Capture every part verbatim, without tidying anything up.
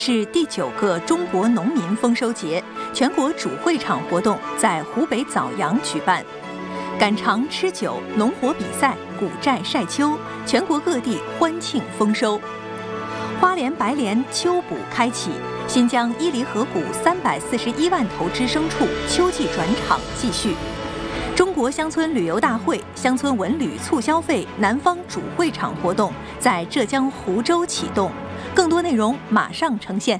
是第九个中国农民丰收节，全国主会场活动在湖北枣阳举办。赶场吃酒、农活比赛、古寨晒秋，全国各地欢庆丰收。花莲白莲秋补开启，新疆伊犁河谷三百四十一万头只牲畜秋季转场继续。中国乡村旅游大会、乡村文旅促消费南方主会场活动在浙江湖州启动。更多内容马上呈现。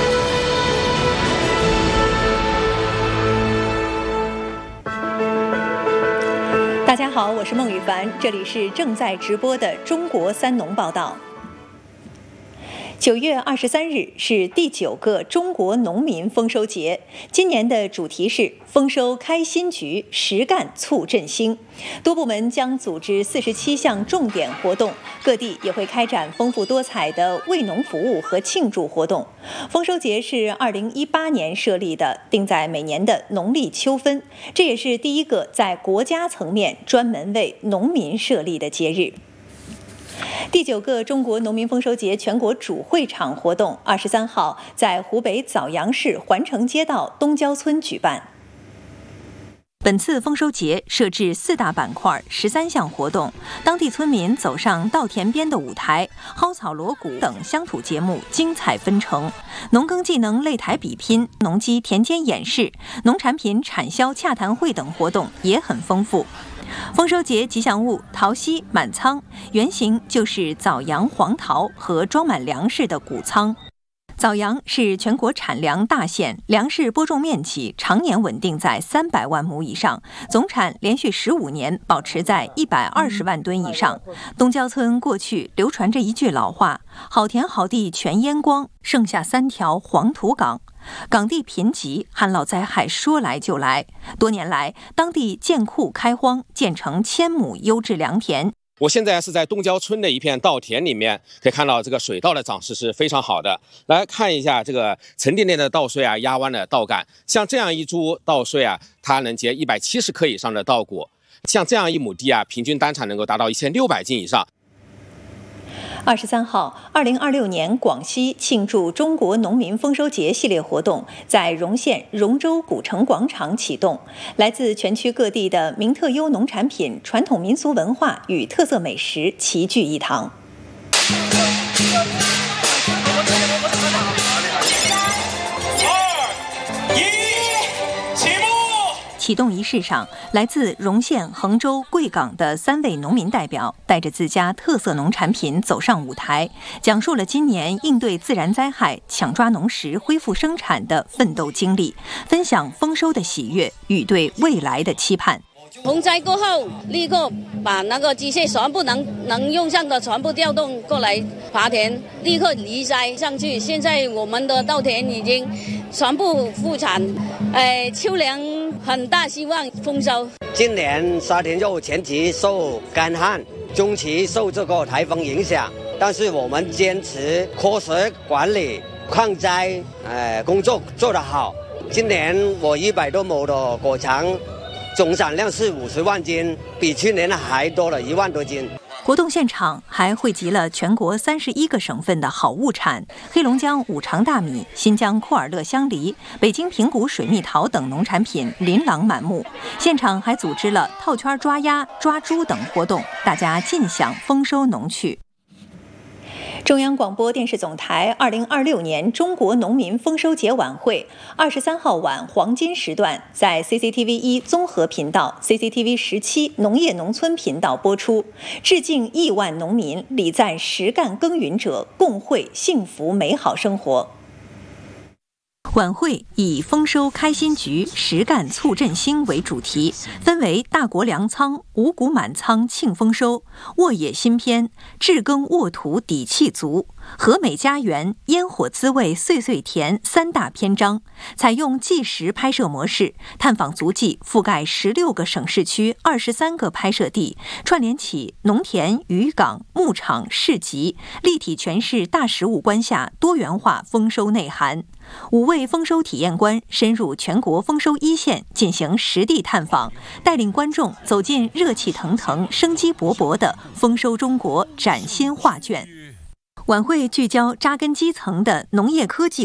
大家好，我是孟雨凡，这里是正在直播的中国三农报道。九月二十三日是第九个中国农民丰收节，今年的主题是丰收开新局，实干促振兴。多部门将组织四十七项重点活动，各地也会开展丰富多彩的为农服务和庆祝活动。丰收节是二零一八年设立的，定在每年的农历秋分，这也是第一个在国家层面专门为农民设立的节日。第九个中国农民丰收节全国主会场活动二十三号在湖北枣阳市环城街道东郊村举办。本次丰收节设置四大板块、十三项活动，当地村民走上稻田边的舞台，蒿草锣鼓等乡土节目精彩纷呈，农耕技能擂台比拼、农机田间演示、农产品产销洽谈会等活动也很丰富。丰收节吉祥物桃溪满仓，原型就是枣阳黄桃和装满粮食的谷仓。枣阳是全国产粮大县，粮食播种面积常年稳定在三百万亩以上，总产连续十五年保持在一百二十万吨以上。东郊村过去流传着一句老话：好田好地全淹光，剩下三条黄土岗。岗地贫瘠，旱涝灾害说来就来。多年来，当地建库开荒，建成千亩优质良田。 我现在是在东郊村的一片稻田里面，可以看到这个水稻的长势是非常好的。来看一下这个沉甸甸的稻穗啊，压弯的稻杆，像这样一株稻穗啊，它能结一百七十克以上的稻谷。像这样一亩地啊，平均单产能够达到一千六百斤以上。 二十三号，二零二六年广西庆祝中国农民丰收节系列活动在荣县荣州古城广场启动，来自全区各地的名特优农产品、传统民俗文化与特色美食齐聚一堂。启动仪式上，来自荣县、衡州、贵港的三位农民代表带着自家特色农产品走上舞台，讲述了今年应对自然灾害、抢抓农时、恢复生产的奋斗经历，分享丰收的喜悦与对未来的期盼。 洪灾过后，立刻把那个机械全部能能用上的全部调动过来耙田，立刻移栽上去。现在我们的稻田已经全部复产，呃，秋粮很大希望丰收。 今年沙田肉前期受干旱，中期受这个台风影响，但是我们坚持科学管理，抗灾呃工作做得好。今年我一百多亩的果场。总产量是五十万斤，比去年还多了一万多斤。 活动现场还汇集了全国三十一个省份的好物产，黑龙江五常大米、新疆库尔勒香梨、北京平谷水蜜桃等农产品琳琅满目。现场还组织了套圈抓鸭、抓猪等活动，大家尽享丰收农趣。中央广播电视总台二零二六年中国农民丰收节晚会二十三号晚黄金时段在 C C T V 一综合频道、C C T V 十七农业农村频道播出，致敬亿万农民，礼赞实干耕耘者，共绘幸福美好生活。晚会以丰收开新局，实干促振兴为主题，分为大国粮仓、五谷满仓庆丰收、沃野新篇、治耕沃土底气足、和美家园、烟火滋味岁岁甜三大篇章，采用纪实拍摄模式，探访足迹覆盖十六个省市区、二十三个拍摄地，串联起农田、渔港、牧场、市集，立体诠释大食物观下多元化丰收内涵。五位丰收体验官深入全国丰收一线进行实地探访，带领观众走进热气腾腾、生机勃勃的丰收中国崭新画卷。 晚会聚焦扎根基层的农业科技